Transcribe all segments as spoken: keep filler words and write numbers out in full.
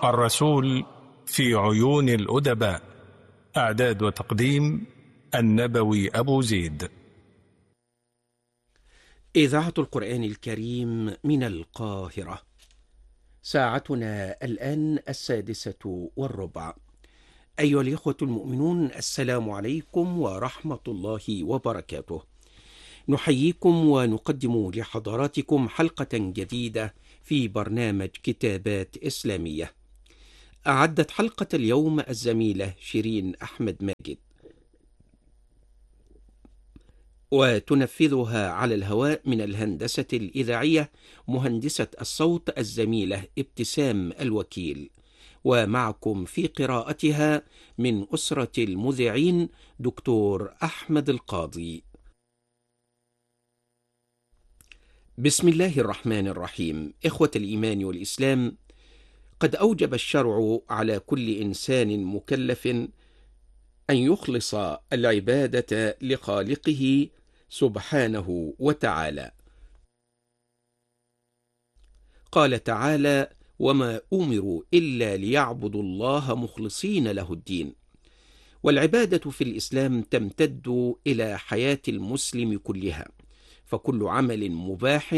الرسول في عيون الأدباء. إعداد وتقديم النبوي أبو زيد. إذاعة القرآن الكريم من القاهرة. ساعتنا الآن السادسة والربع. أيها الإخوة المؤمنون، السلام عليكم ورحمة الله وبركاته. نحييكم ونقدم لحضراتكم حلقة جديدة في برنامج كتابات إسلامية. أعدت حلقة اليوم الزميلة شيرين أحمد ماجد، وتنفذها على الهواء من الهندسة الإذاعية مهندسة الصوت الزميلة ابتسام الوكيل، ومعكم في قراءتها من أسرة المذيعين دكتور أحمد القاضي. بسم الله الرحمن الرحيم. إخوة الإيمان والإسلام، قد أوجب الشرع على كل إنسان مكلف أن يخلص العبادة لخالقه سبحانه وتعالى. قال تعالى: وما أمروا إلا ليعبدوا الله مخلصين له الدين. والعبادة في الإسلام تمتد إلى حياة المسلم كلها، فكل عمل مباح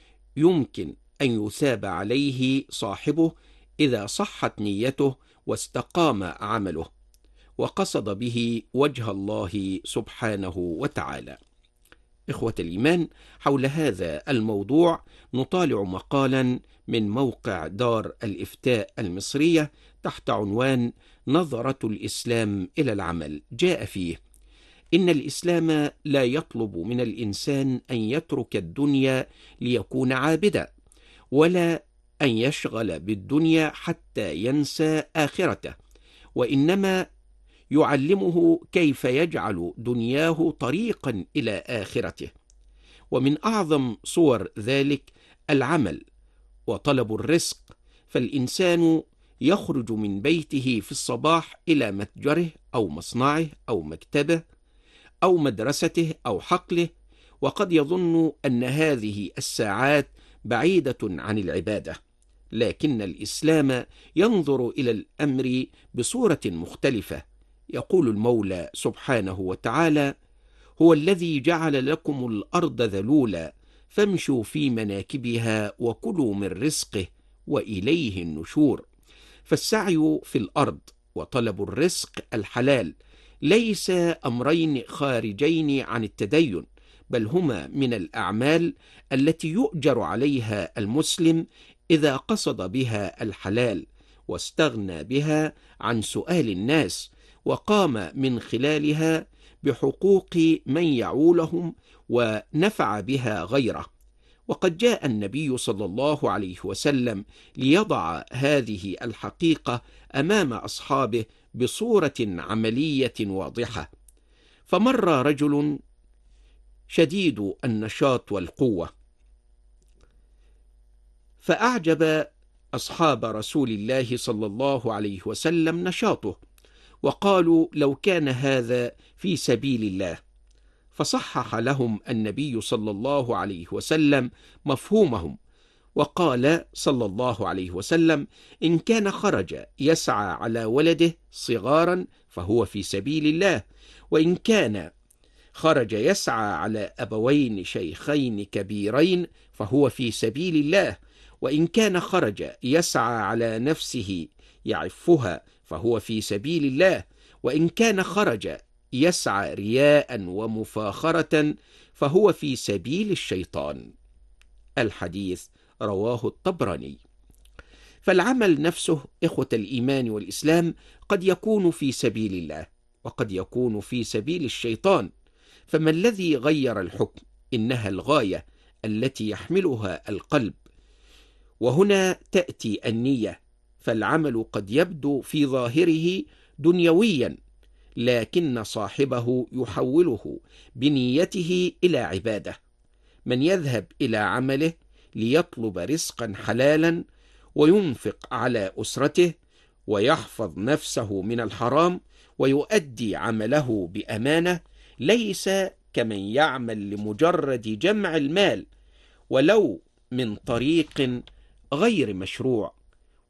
يمكن أن يثاب عليه صاحبه إذا صحت نيته واستقام عمله وقصد به وجه الله سبحانه وتعالى. إخوة الإيمان، حول هذا الموضوع نطالع مقالا من موقع دار الإفتاء المصرية تحت عنوان نظرة الإسلام إلى العمل. جاء فيه: إن الإسلام لا يطلب من الإنسان أن يترك الدنيا ليكون عابدا، ولا أن يشغل بالدنيا حتى ينسى آخرته، وإنما يعلمه كيف يجعل دنياه طريقا إلى آخرته. ومن أعظم صور ذلك العمل وطلب الرزق، فالإنسان يخرج من بيته في الصباح إلى متجره أو مصنعه أو مكتبه أو مدرسته أو حقله، وقد يظن أن هذه الساعات بعيدة عن العبادة، لكن الإسلام ينظر إلى الأمر بصورة مختلفة. يقول المولى سبحانه وتعالى: هو الذي جعل لكم الأرض ذلولا فامشوا في مناكبها وكلوا من رزقه وإليه النشور. فالسعي في الأرض وطلب الرزق الحلال ليس أمرين خارجين عن التدين، بل هما من الأعمال التي يؤجر عليها المسلم إذا قصد بها الحلال واستغنى بها عن سؤال الناس، وقام من خلالها بحقوق من يعولهم ونفع بها غيره. وقد جاء النبي صلى الله عليه وسلم ليضع هذه الحقيقة أمام أصحابه بصورة عملية واضحة. فمر رجل شديد النشاط والقوة، فأعجب أصحاب رسول الله صلى الله عليه وسلم نشاطه، وقالوا: لو كان هذا في سبيل الله. فصحح لهم النبي صلى الله عليه وسلم مفهومهم، وقال صلى الله عليه وسلم: إن كان خرج يسعى على ولده صغارا فهو في سبيل الله، وإن كان خرج يسعى على أبوين شيخين كبيرين فهو في سبيل الله، وإن كان خرج يسعى على نفسه يعفها فهو في سبيل الله، وإن كان خرج يسعى رياء ومفاخرة فهو في سبيل الشيطان. الحديث رواه الطبراني. فالعمل نفسه، إخوة الإيمان والإسلام، قد يكون في سبيل الله وقد يكون في سبيل الشيطان. فما الذي غير الحكم؟ إنها الغاية التي يحملها القلب، وهنا تأتي النية. فالعمل قد يبدو في ظاهره دنيويا، لكن صاحبه يحوله بنيته إلى عبادة. من يذهب إلى عمله ليطلب رزقا حلالا وينفق على أسرته ويحفظ نفسه من الحرام ويؤدي عمله بأمانة، ليس كمن يعمل لمجرد جمع المال ولو من طريق غير مشروع.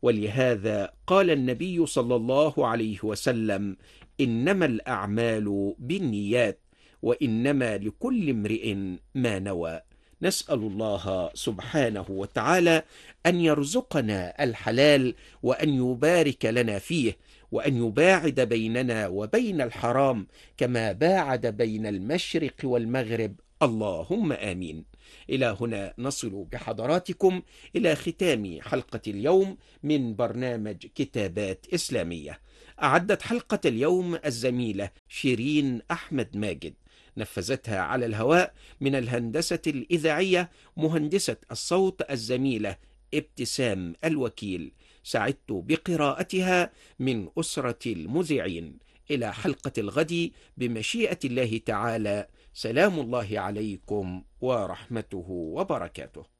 ولهذا قال النبي صلى الله عليه وسلم: إنما الأعمال بالنيات، وإنما لكل امرئ ما نوى. نسأل الله سبحانه وتعالى أن يرزقنا الحلال، وأن يبارك لنا فيه، وأن يباعد بيننا وبين الحرام كما باعد بين المشرق والمغرب، اللهم آمين. إلى هنا نصل بحضراتكم إلى ختام حلقة اليوم من برنامج كتابات إسلامية. أعدت حلقة اليوم الزميلة شيرين أحمد ماجد، نفذتها على الهواء من الهندسة الإذاعية مهندسة الصوت الزميلة ابتسام الوكيل، سعدت بقراءتها من أسرة المذيعين. إلى حلقة الغد بمشيئة الله تعالى، سلام الله عليكم ورحمته وبركاته.